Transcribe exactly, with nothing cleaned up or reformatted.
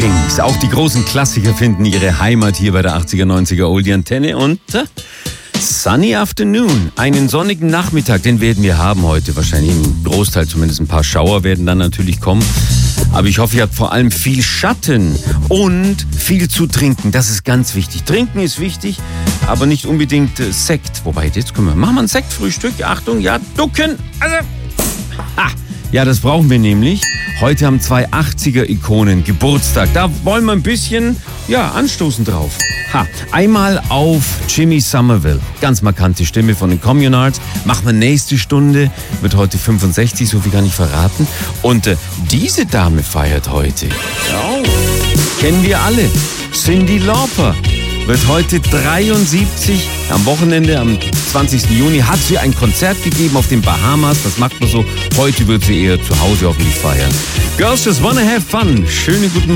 Kings. Auch die großen Klassiker finden ihre Heimat hier bei der achtziger, neunziger Oldie Antenne. Und äh, Sunny Afternoon, einen sonnigen Nachmittag, den werden wir haben heute. Wahrscheinlich im Großteil zumindest ein paar Schauer werden dann natürlich kommen. Aber ich hoffe, ihr habt vor allem viel Schatten und viel zu trinken. Das ist ganz wichtig. Trinken ist wichtig, aber nicht unbedingt äh, Sekt. Wobei, jetzt können wir, machen wir ein Sektfrühstück. Achtung, ja, ducken. Also, ha. Ja, das brauchen wir nämlich. Heute haben zwei achtziger-Ikonen Geburtstag. Da wollen wir ein bisschen, ja, anstoßen drauf. Ha, einmal auf Jimmy Somerville. Ganz markante Stimme von den Communards. Machen wir nächste Stunde. Wird heute fünfundsechzig, so viel kann ich verraten. Und äh, diese Dame feiert heute. Ja, kennen wir alle. Cyndi Lauper wird heute dreiundsiebzig. Am Wochenende, am zwanzigsten Juni, hat sie ein Konzert gegeben auf den Bahamas. Das macht man so. Heute wird sie eher zu Hause hoffentlich feiern. Girls just wanna have fun. Schönen guten